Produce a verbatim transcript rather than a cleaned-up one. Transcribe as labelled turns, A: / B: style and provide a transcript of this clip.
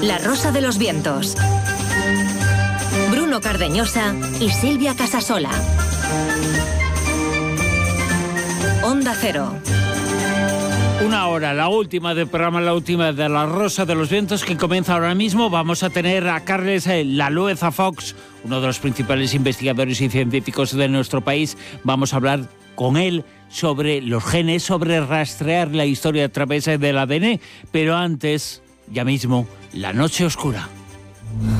A: La Rosa de los Vientos. Bruno Cardeñosa y Silvia Casasola. Onda Cero.
B: Una hora, la última del programa, la última de La Rosa de los Vientos, que comienza ahora mismo. Vamos a tener a Carles Lalueza Fox, uno de los principales investigadores y científicos de nuestro país. Vamos a hablar con él sobre los genes, sobre rastrear la historia a través del A D N. Pero antes, ya mismo, La Noche Oscura.